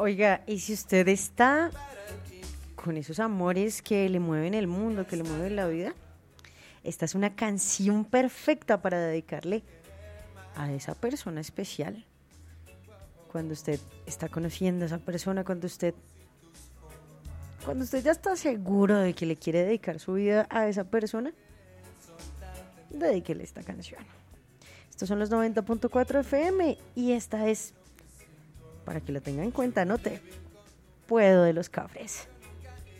Oiga, y si usted está con esos amores que le mueven el mundo, que le mueven la vida, esta es una canción perfecta para dedicarle a esa persona especial. Cuando usted está conociendo a esa persona, cuando usted ya está seguro de que le quiere dedicar su vida a esa persona, dedíquele esta canción. Estos son los 90.4 FM y esta es, para que lo tenga en cuenta, no te puedo de los Cafres.